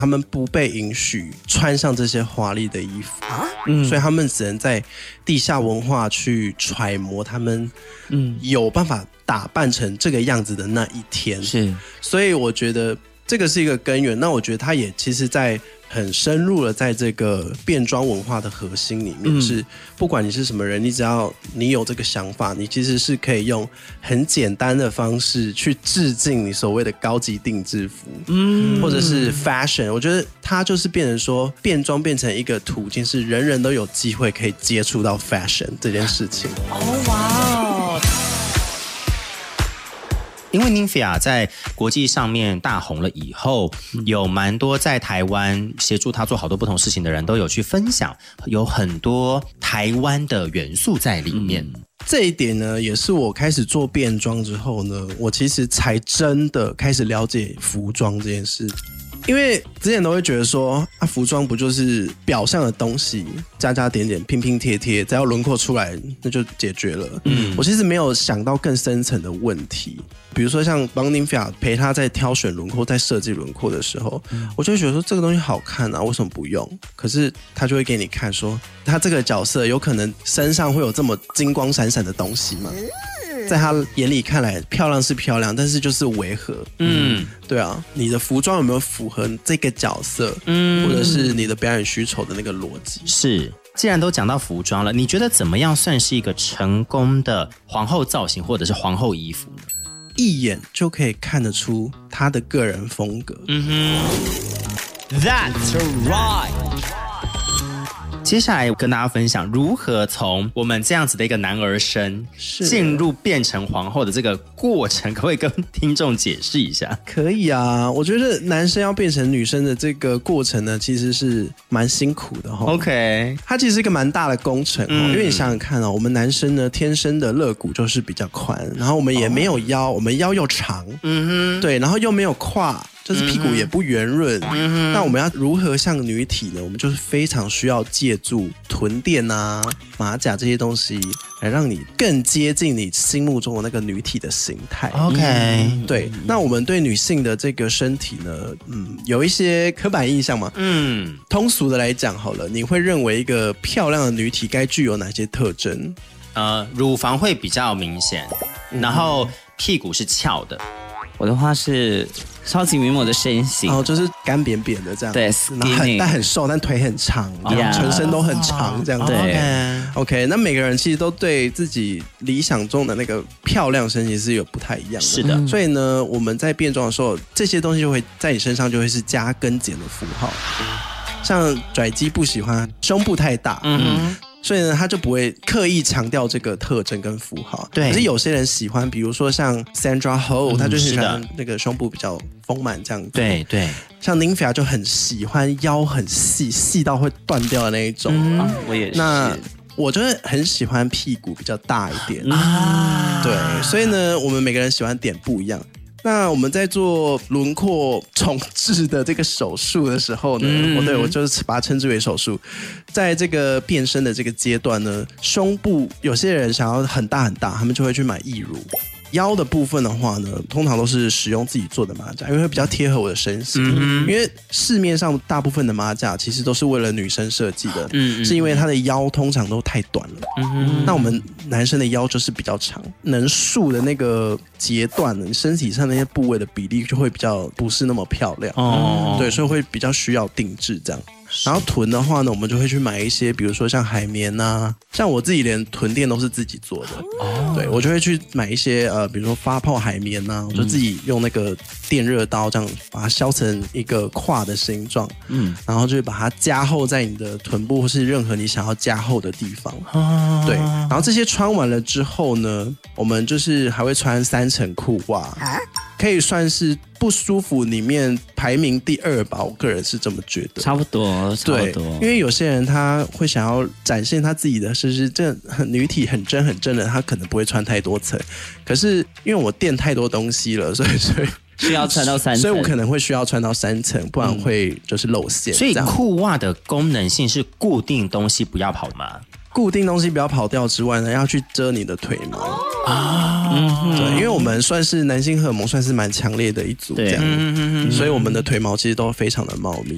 他们不被允许穿上这些华丽的衣服，所以他们只能在地下文化去揣摩他们有办法打扮成这个样子的那一天。 是， 所以我觉得这个是一个根源。那我觉得它也其实在很深入了在这个变装文化的核心里面，是不管你是什么人，你只要你有这个想法，你其实是可以用很简单的方式去致敬你所谓的高级定制服，或者是 fashion。我觉得它就是变成说，变装变成一个途径，是人人都有机会可以接触到 fashion 这件事情。 哦，哇哦！因为 Nymphia 在国际上面大红了以后，有蛮多在台湾协助他做好多不同事情的人都有去分享，有很多台湾的元素在里面。 这一点呢，也是我开始做变装之后呢，我其实才真的开始了解服装这件事。因为之前都会觉得说，服装不就是表象的东西，加加点点，拼拼贴贴，只要轮廓出来，那就解决了。我其实没有想到更深层的问题，比如说像帮 Nymphia 陪他在挑选轮廓、在设计轮廓的时候，我就会觉得说这个东西好看啊，为什么不用？可是他就会给你看说，他这个角色有可能身上会有这么金光闪闪的东西吗？在他眼里看来漂亮是漂亮，但是就是违和。对啊，你的服装有没有符合这个角色，或者是你的表演需求的那个逻辑？ 是。既然都讲到服装了，你觉得怎么样算是一个成功的皇后造型或者是皇后衣服呢？ 一眼就可以看得出她的个人风格。 That's right。接下来跟大家分享如何从我们这样子的一个男儿身进入变成皇后的这个过程，可不可以跟听众解释一下？ 可以啊，我觉得男生要变成女生的这个过程呢，其实是蛮辛苦的哈。 OK， 它其实是一个蛮大的工程因为你想想看我们男生呢天生的肋骨就是比较宽，然后我们也没有腰，我们腰又长，对，然后又没有胯。就是屁股也不圆润，那我们要如何像女体呢？我们就是非常需要借助臀垫啊、马甲这些东西，来让你更接近你心目中的那个女体的形态。 OK， 对。那我们对女性的这个身体呢，有一些刻板印象嘛。通俗的来讲好了，你会认为一个漂亮的女体该具有哪些特征？ 乳房会比较明显，然后屁股是翘的。 我的话是超级名模的身形， 就是干扁扁的这样， 对， 但很瘦，但腿很长，全身都很长这样。 对 ，OK， 那每个人其实都对自己理想中的那个漂亮身形是有不太一样的。 是的， 所以呢，我们在变装的时候，这些东西就会在你身上就会是加跟减的符号。像拽鸡不喜欢胸部太大，所以呢，他就不会刻意强调这个特征跟符号。 对， 可是有些人喜欢，比如说像 Sandra Ho，他就是喜欢那个胸部比较丰满这样子。 对对， 像 Nymphia 就很喜欢腰很细，细到会断掉的那一种。 我也是。 那我就是很喜欢屁股比较大一点对，所以呢，我们每个人喜欢点不一样。那我们在做轮廓重置的这个手术的时候呢，我就是把它称之为手术。在这个变身的这个阶段呢，胸部有些人想要很大很大，他们就会去买义乳。腰的部分的话呢，通常都是使用自己做的马甲，因为会比较贴合我的身形。因为市面上大部分的马甲其实都是为了女生设计的，是因为她的腰通常都太短了。那我们男生的腰就是比较长，能束的那个截断了，你身体上那些部位的比例就会比较不是那么漂亮。对，所以会比较需要定制这样。然后臀的话呢，我们就会去买一些，比如说像海绵啊，像我自己连臀垫都是自己做的。对，我就会去买一些比如说发泡海绵啊，我就自己用那个电热刀这样把它削成一个胯的形状，然后就把它加厚在你的臀部或是任何你想要加厚的地方。对，然后这些穿完了之后呢，我们就是还会穿3层裤袜，可以算是不舒服里面排名第2吧，我个人是这么觉得。 差不多。 对，因为有些人他会想要展现他自己的是这女体很真很真的，他可能不会穿太多层。可是因为我垫太多东西了，所以需要穿到3层， 所以我可能会需要穿到3层，不然会就是露馅。 所以裤袜的功能性是固定东西不要跑吗？ 固定东西不要跑掉之外呢，要去遮你的腿毛对，因为我们算是男性荷尔蒙算是蛮强烈的一组这样，所以我们的腿毛其实都非常的茂密。